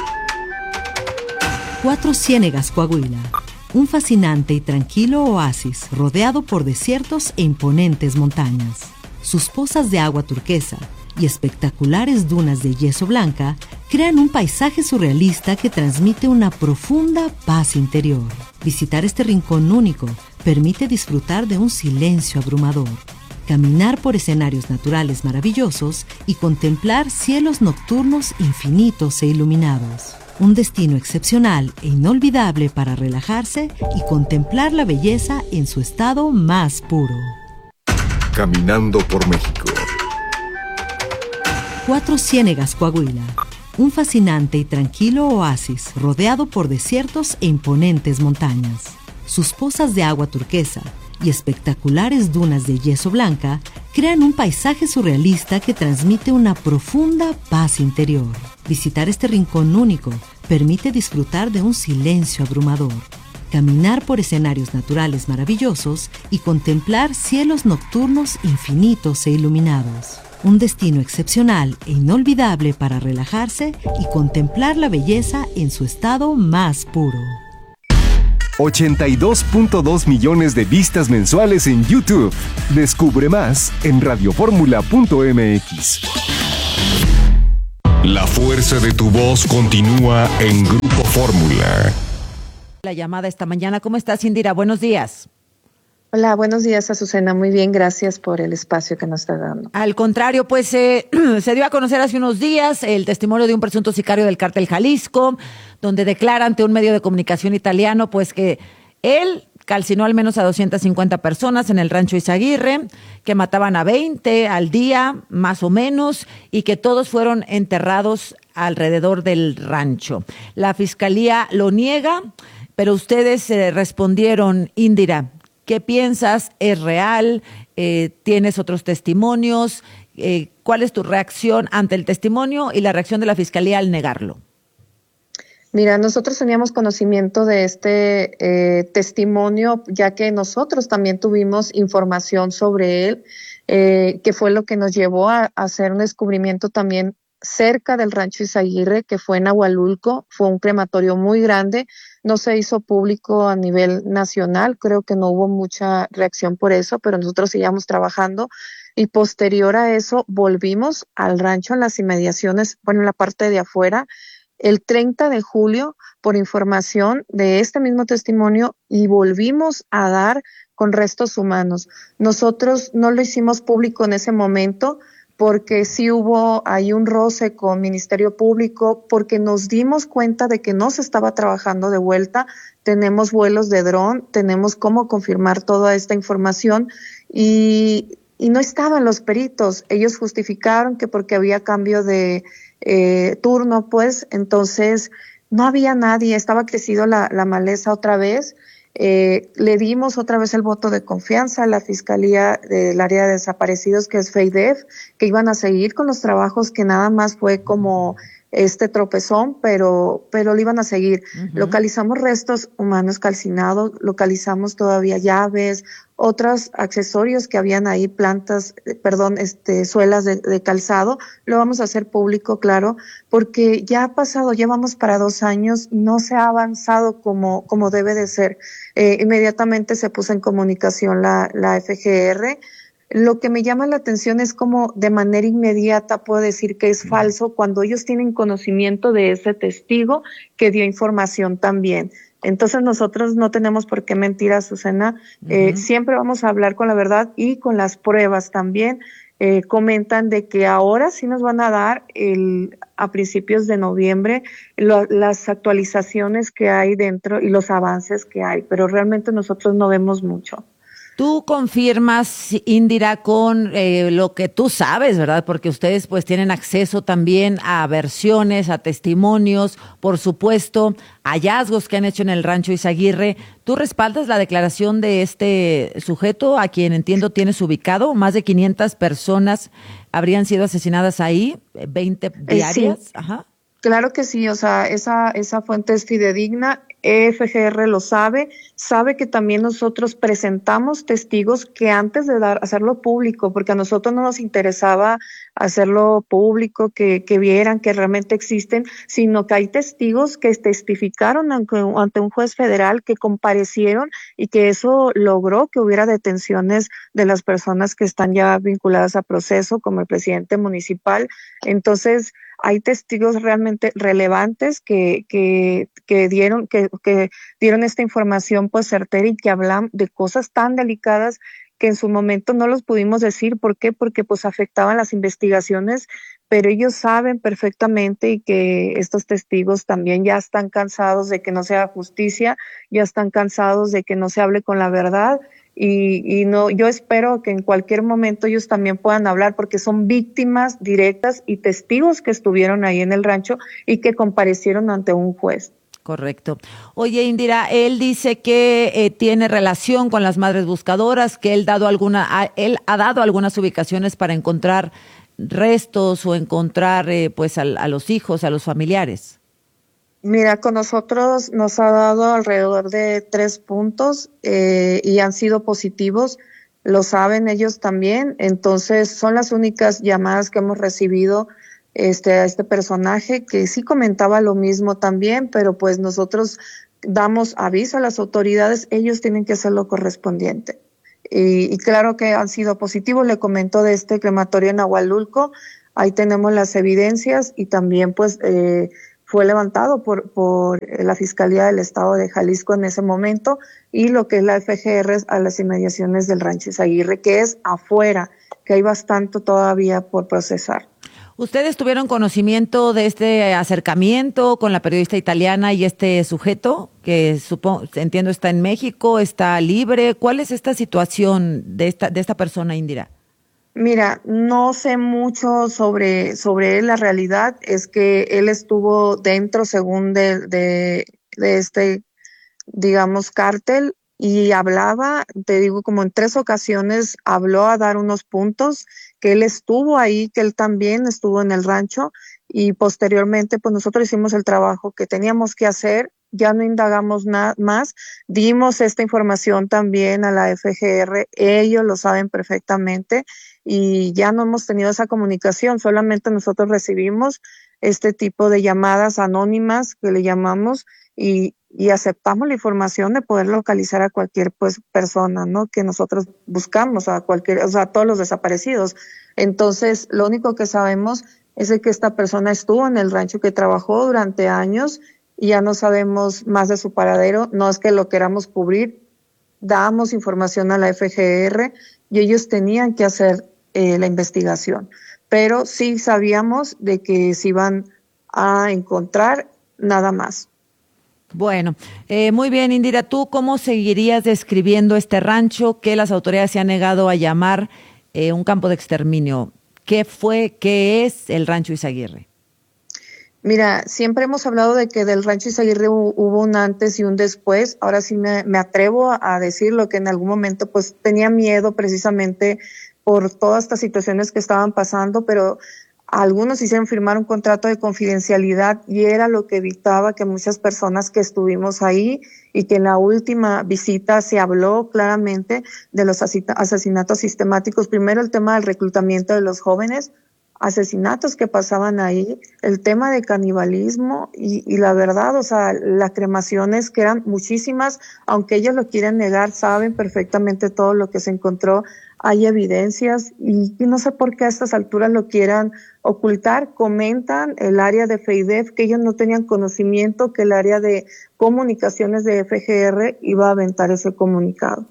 Cuatro Ciénegas, Coahuila. Un fascinante y tranquilo oasis rodeado por desiertos e imponentes montañas. Sus pozas de agua turquesa y espectaculares dunas de yeso blanca crean un paisaje surrealista que transmite una profunda paz interior. Visitar este rincón único permite disfrutar de un silencio abrumador, caminar por escenarios naturales maravillosos y contemplar cielos nocturnos infinitos e iluminados. Un destino excepcional e inolvidable para relajarse y contemplar la belleza en su estado más puro. Caminando por México. Cuatro Ciénegas, Coahuila. Un fascinante y tranquilo oasis rodeado por desiertos e imponentes montañas. Sus pozas de agua turquesa y espectaculares dunas de yeso blanca crean un paisaje surrealista que transmite una profunda paz interior. Visitar este rincón único permite disfrutar de un silencio abrumador, caminar por escenarios naturales maravillosos y contemplar cielos nocturnos infinitos e iluminados. Un destino excepcional e inolvidable para relajarse y contemplar la belleza en su estado más puro. ochenta y dos punto dos millones de vistas mensuales en YouTube. Descubre más en radioformula punto m x. La fuerza de tu voz continúa en Grupo Fórmula. La llamada esta mañana. ¿Cómo estás, Indira? Buenos días. Hola, buenos días, Azucena. Muy bien, gracias por el espacio que nos está dando. Al contrario, pues eh, se dio a conocer hace unos días el testimonio de un presunto sicario del Cártel Jalisco, donde declara ante un medio de comunicación italiano pues que él calcinó al menos a doscientas cincuenta personas en el rancho Izaguirre, que mataban a veinte al día, más o menos, y que todos fueron enterrados alrededor del rancho. La fiscalía lo niega, pero ustedes eh, respondieron, Indira, ¿qué piensas? ¿Es real? Eh, ¿Tienes otros testimonios? Eh, ¿Cuál es tu reacción ante el testimonio y la reacción de la fiscalía al negarlo? Mira, nosotros teníamos conocimiento de este eh, testimonio, ya que nosotros también tuvimos información sobre él, eh, que fue lo que nos llevó a, a hacer un descubrimiento también cerca del rancho Izaguirre, que fue en Ahualulco. Fue un crematorio muy grande, no se hizo público a nivel nacional, creo que no hubo mucha reacción por eso, pero nosotros seguíamos trabajando y posterior a eso volvimos al rancho en las inmediaciones, bueno, en la parte de afuera, el treinta de julio por información de este mismo testimonio y volvimos a dar con restos humanos. Nosotros no lo hicimos público en ese momento porque sí hubo ahí un roce con Ministerio Público, porque nos dimos cuenta de que no se estaba trabajando de vuelta. Tenemos vuelos de dron, tenemos cómo confirmar toda esta información y, y no estaban los peritos. Ellos justificaron que porque había cambio de eh, turno, pues entonces no había nadie, estaba crecido la, la maleza otra vez. Eh, le dimos otra vez el voto de confianza a la Fiscalía del Área de Desaparecidos, que es FEIDEF, que iban a seguir con los trabajos, que nada más fue como este tropezón, pero pero lo iban a seguir. Uh-huh. Localizamos restos humanos calcinados, localizamos todavía llaves, otros accesorios que habían ahí, plantas, eh, perdón, este, suelas de, de calzado. Lo vamos a hacer público, claro, porque ya ha pasado, ya vamos para dos años, no se ha avanzado como como debe de ser. Eh, inmediatamente se puso en comunicación la la F G R. Lo que me llama la atención es como de manera inmediata puedo decir que es falso cuando ellos tienen conocimiento de ese testigo que dio información también. Entonces nosotros no tenemos por qué mentir, Azucena. Uh-huh. Eh, siempre vamos a hablar con la verdad y con las pruebas también. Eh, comentan de que ahora sí nos van a dar el, a principios de noviembre lo, las actualizaciones que hay dentro y los avances que hay, pero realmente nosotros no vemos mucho. Tú confirmas, Indira, con eh, lo que tú sabes, ¿verdad? Porque ustedes pues tienen acceso también a versiones, a testimonios, por supuesto, hallazgos que han hecho en el rancho Izaguirre. ¿Tú respaldas la declaración de este sujeto, a quien entiendo tienes ubicado? Más de quinientas personas habrían sido asesinadas ahí, veinte diarias. Sí. Ajá. Claro que sí, o sea, esa esa fuente es fidedigna. F G R lo sabe, sabe que también nosotros presentamos testigos que antes de dar hacerlo público, porque a nosotros no nos interesaba hacerlo público, que, que vieran que realmente existen, sino que hay testigos que testificaron ante, ante un juez federal, que comparecieron y que eso logró que hubiera detenciones de las personas que están ya vinculadas a proceso, como el presidente municipal. Entonces, hay testigos realmente relevantes que que que dieron que que dieron esta información pues certera y que hablan de cosas tan delicadas que en su momento no los pudimos decir. ¿Por qué? Porque pues afectaban las investigaciones, pero ellos saben perfectamente y que estos testigos también ya están cansados de que no se haga justicia, ya están cansados de que no se hable con la verdad. Y, y no, yo espero que en cualquier momento ellos también puedan hablar, porque son víctimas directas y testigos que estuvieron ahí en el rancho y que comparecieron ante un juez. Correcto. Oye, Indira, él dice que eh, tiene relación con las madres buscadoras, que él dado alguna, a, él ha dado algunas ubicaciones para encontrar restos o encontrar eh, pues a, a los hijos, a los familiares. Mira, con nosotros nos ha dado alrededor de tres puntos eh, y han sido positivos, lo saben ellos también. Entonces son las únicas llamadas que hemos recibido este, a este personaje, que sí comentaba lo mismo también, pero pues nosotros damos aviso a las autoridades, ellos tienen que hacer lo correspondiente. Y, y claro que han sido positivos. Le comento de este crematorio en Ahualulco, ahí tenemos las evidencias y también pues eh, fue levantado por por la Fiscalía del Estado de Jalisco en ese momento, y lo que es la F G R a las inmediaciones del rancho Izaguirre, que es afuera, que hay bastante todavía por procesar. ¿Ustedes tuvieron conocimiento de este acercamiento con la periodista italiana y este sujeto, que supongo, entiendo está en México, está libre? ¿Cuál es esta situación de esta de esta persona, Indira? Mira, no sé mucho sobre sobre él. La realidad es que él estuvo dentro, según de, de, de este, digamos, cártel, y hablaba, te digo, como en tres ocasiones habló a dar unos puntos, que él estuvo ahí, que él también estuvo en el rancho, y posteriormente pues nosotros hicimos el trabajo que teníamos que hacer, ya no indagamos nada más, dimos esta información también a la F G R, ellos lo saben perfectamente, y ya no hemos tenido esa comunicación, solamente nosotros recibimos este tipo de llamadas anónimas que le llamamos, y y aceptamos la información de poder localizar a cualquier pues persona, ¿no? Que nosotros buscamos, a cualquier, o sea, a todos los desaparecidos. Entonces, lo único que sabemos es de que esta persona estuvo en el rancho, que trabajó durante años, y ya no sabemos más de su paradero. No es que lo queramos cubrir, damos información a la F G R y ellos tenían que hacer eh, la investigación. pero sí sabíamos de que se iban a encontrar nada más. Bueno, eh, muy bien, Indira, ¿tú cómo seguirías describiendo este rancho que las autoridades se han negado a llamar eh, un campo de exterminio? ¿Qué fue, qué es el Rancho Izaguirre? Mira, siempre hemos hablado de que del Rancho Izaguirre hubo un antes y un después. Ahora sí me, me atrevo a decirlo, que en algún momento pues tenía miedo precisamente por todas estas situaciones que estaban pasando, pero algunos hicieron firmar un contrato de confidencialidad y era lo que evitaba que muchas personas que estuvimos ahí y que en la última visita se habló claramente de los asesinatos sistemáticos. Primero el tema del reclutamiento de los jóvenes, asesinatos que pasaban ahí, el tema de canibalismo y, y la verdad, o sea, las cremaciones que eran muchísimas, aunque ellos lo quieren negar, saben perfectamente todo lo que se encontró. Hay evidencias y, y no sé por qué a estas alturas lo quieran ocultar. Comentan el área de FEIDEF que ellos no tenían conocimiento que el área de comunicaciones de F G R iba a aventar ese comunicado.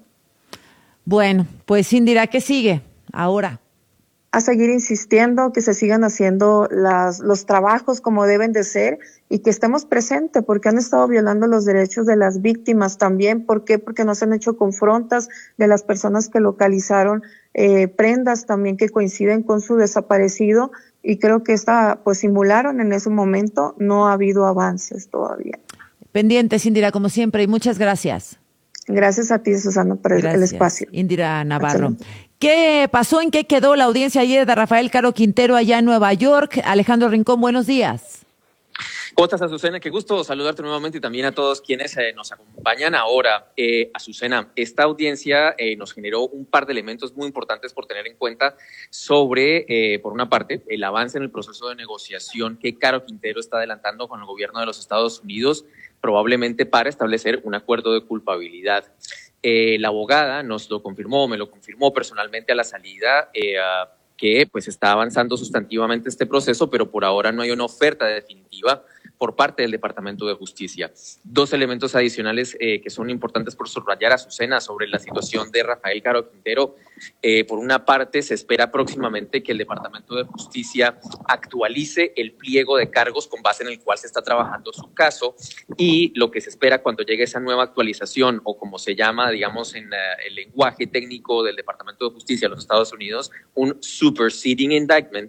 Bueno, pues Indira, ¿qué sigue ahora? A seguir insistiendo que se sigan haciendo las, los trabajos como deben de ser y que estemos presentes, porque han estado violando los derechos de las víctimas también. ¿Por qué? Porque no se han hecho confrontas de las personas que localizaron eh, prendas también que coinciden con su desaparecido, y creo que esta, pues simularon en ese momento. No ha habido avances todavía. Pendientes, Indira, como siempre, y muchas gracias. Gracias a ti, Susana, por el, el espacio. Indira Navarro. Excelente. ¿Qué pasó? ¿En qué quedó la audiencia ayer de Rafael Caro Quintero allá en Nueva York? Alejandro Rincón, buenos días. ¿Cómo estás, Azucena? Qué gusto saludarte nuevamente y también a todos quienes eh, nos acompañan ahora. Eh, Azucena, esta audiencia eh, nos generó un par de elementos muy importantes por tener en cuenta sobre, eh, por una parte, el avance en el proceso de negociación que Caro Quintero está adelantando con el gobierno de los Estados Unidos, probablemente para establecer un acuerdo de culpabilidad. Eh, la abogada nos lo confirmó, me lo confirmó personalmente a la salida, eh, uh, que pues está avanzando sustantivamente este proceso, pero por ahora no hay una oferta definitiva por parte del Departamento de Justicia. Dos elementos adicionales eh, que son importantes por subrayar, Azucena, sobre la situación de Rafael Caro Quintero. Eh, por una parte, se espera próximamente que el Departamento de Justicia actualice el pliego de cargos con base en el cual se está trabajando su caso, y lo que se espera cuando llegue esa nueva actualización, o como se llama, digamos, en uh, el lenguaje técnico del Departamento de Justicia de los Estados Unidos, un superseding indictment,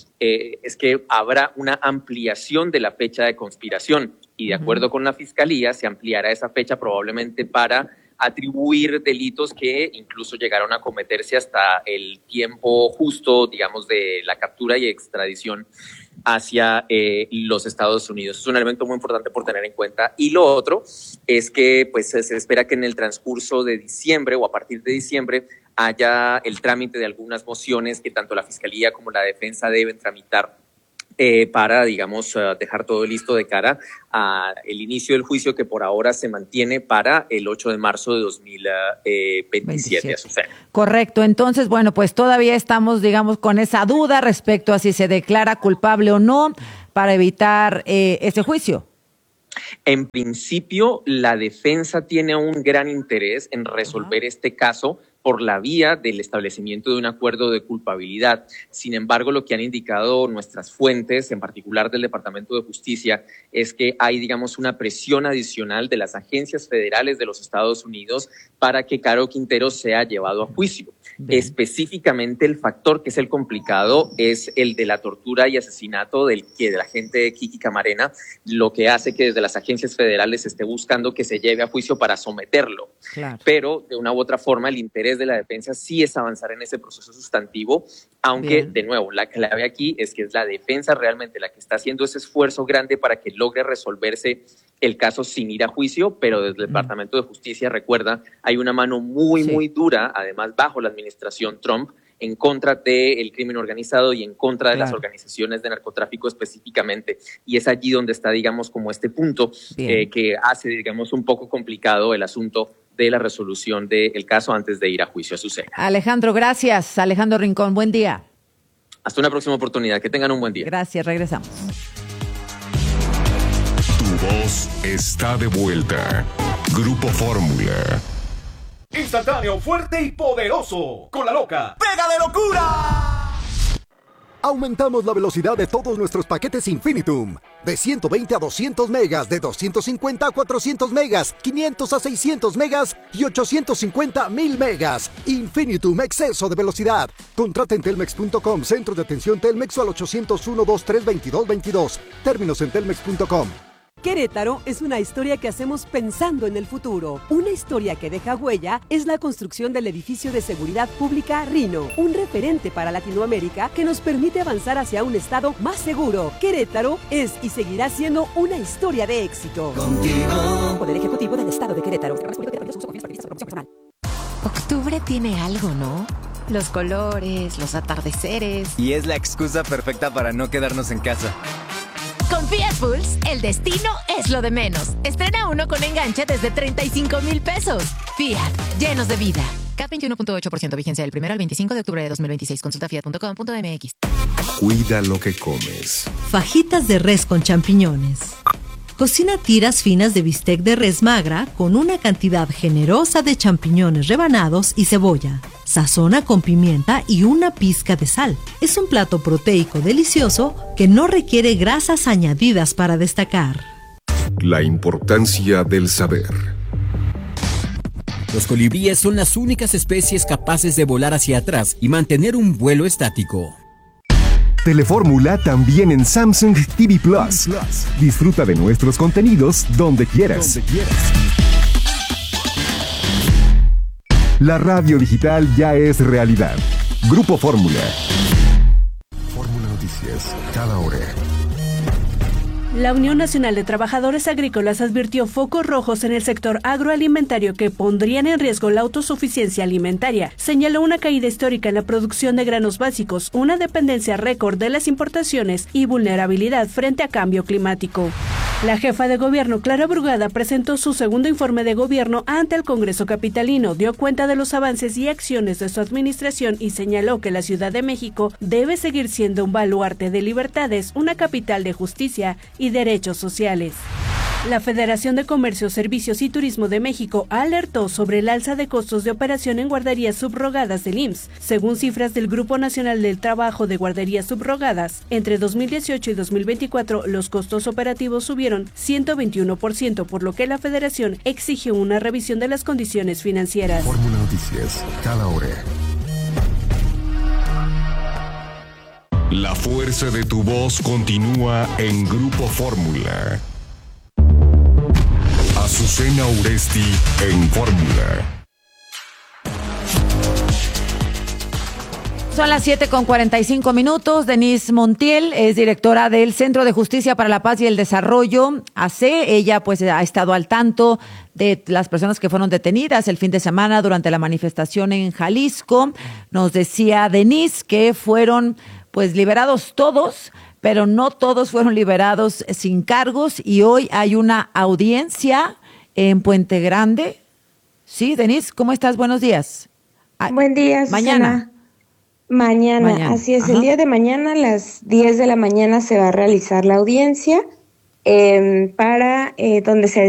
Eh, es que habrá una ampliación de la fecha de conspiración y de acuerdo uh-huh. con la Fiscalía se ampliará esa fecha probablemente para atribuir delitos que incluso llegaron a cometerse hasta el tiempo justo, digamos, de la captura y extradición hacia eh, los Estados Unidos. Es un elemento muy importante por tener en cuenta. Y lo otro es que pues, se espera que en el transcurso de diciembre o a partir de diciembre haya el trámite de algunas mociones que tanto la Fiscalía como la Defensa deben tramitar eh, para, digamos, uh, dejar todo listo de cara al inicio del juicio que por ahora se mantiene para el ocho de marzo de dos mil veintisiete. veintisiete. Correcto. Entonces, bueno, pues todavía estamos, digamos, con esa duda respecto a si se declara culpable o no para evitar eh, ese juicio. En principio, la defensa tiene un gran interés en resolver uh-huh. este caso por la vía del establecimiento de un acuerdo de culpabilidad. Sin embargo, lo que han indicado nuestras fuentes, en particular del Departamento de Justicia, es que hay, digamos, una presión adicional de las agencias federales de los Estados Unidos para que Caro Quintero sea llevado a juicio. Bien. Específicamente, el factor que es el complicado es el de la tortura y asesinato del que de la agente Kiki Camarena, lo que hace que desde las agencias federales se esté buscando que se lleve a juicio para someterlo. Claro. Pero, de una u otra forma, el interés de la defensa sí es avanzar en ese proceso sustantivo, aunque, Bien. de nuevo, la clave aquí es que es la defensa realmente la que está haciendo ese esfuerzo grande para que logre resolverse el caso sin ir a juicio, pero desde el mm. Departamento de Justicia, recuerda, hay una mano muy, sí. muy dura, además bajo la administración Trump, en contra del crimen organizado y en contra de claro. las organizaciones de narcotráfico específicamente. Y es allí donde está, digamos, como este punto eh, que hace, digamos, un poco complicado el asunto de la resolución del caso antes de ir a juicio a Azucena. Alejandro, gracias. Alejandro Rincón, buen día. Hasta una próxima oportunidad. Que tengan un buen día. Gracias, regresamos. Tu voz está de vuelta. Grupo Fórmula. Instantáneo, fuerte y poderoso. Con la loca. ¡Pega de locura! Aumentamos la velocidad de todos nuestros paquetes Infinitum. De ciento veinte a doscientos megas, de doscientos cincuenta a cuatrocientos megas, quinientos a seiscientos megas y ochocientos cincuenta a mil megas. Infinitum, exceso de velocidad. Contrata en telmex punto com, centro de atención Telmex o al ochocientos uno, veintitrés, veintidós, veintidós. Términos en telmex punto com. Querétaro es una historia que hacemos pensando en el futuro. Una historia que deja huella es la construcción del edificio de seguridad pública Rino, un referente para Latinoamérica que nos permite avanzar hacia un estado más seguro. Querétaro es y seguirá siendo una historia de éxito. Contigo. Poder Ejecutivo del Estado de Querétaro. Octubre tiene algo, ¿no? Los colores, los atardeceres. Y es la excusa perfecta para no quedarnos en casa. Con Fiat Pulse, el destino es lo de menos. Estrena uno con enganche desde treinta y cinco mil pesos. Fiat, llenos de vida. C A T veintiuno punto ocho por ciento, vigencia del primero al veinticinco de octubre de dos mil veintiséis. Consulta fiat punto com punto m x. Cuida lo que comes. Fajitas de res con champiñones. Cocina tiras finas de bistec de res magra con una cantidad generosa de champiñones rebanados y cebolla. Sazona con pimienta y una pizca de sal. Es un plato proteico delicioso que no requiere grasas añadidas para destacar. La importancia del saber. Los colibríes son las únicas especies capaces de volar hacia atrás y mantener un vuelo estático. Telefórmula también en Samsung T V Plus. Disfruta de nuestros contenidos donde quieras. Donde quieras. La radio digital ya es realidad. Grupo Fórmula. Fórmula Noticias, cada hora. La Unión Nacional de Trabajadores Agrícolas advirtió focos rojos en el sector agroalimentario que pondrían en riesgo la autosuficiencia alimentaria. Señaló una caída histórica en la producción de granos básicos, una dependencia récord de las importaciones y vulnerabilidad frente a cambio climático. La jefa de gobierno, Clara Brugada, presentó su segundo informe de gobierno ante el Congreso capitalino, dio cuenta de los avances y acciones de su administración y señaló que la Ciudad de México debe seguir siendo un baluarte de libertades, una capital de justicia y derechos sociales. La Federación de Comercio, Servicios y Turismo de México alertó sobre el alza de costos de operación en guarderías subrogadas del I M S S. Según cifras del Grupo Nacional del Trabajo de Guarderías Subrogadas, entre dos mil dieciocho y dos mil veinticuatro los costos operativos subieron ciento veintiuno por ciento, por lo que la Federación exigió una revisión de las condiciones financieras. Fórmula Noticias, cada hora. La fuerza de tu voz continúa en Grupo Fórmula. Azucena Uresti en Fórmula. Son las siete con cuarenta y cinco minutos. Denise Montiel es directora del Centro de Justicia para la Paz y el Desarrollo, A C. Ella pues ha estado al tanto de las personas que fueron detenidas el fin de semana durante la manifestación en Jalisco. Nos decía Denise que fueron pues liberados todos, pero no todos fueron liberados sin cargos y hoy hay una audiencia en Puente Grande. Sí, Denise, ¿cómo estás? Buenos días. Buen día, mañana. Mañana. Mañana, así es. Ajá. El día de mañana a las diez de la mañana se va a realizar la audiencia eh, para eh, donde se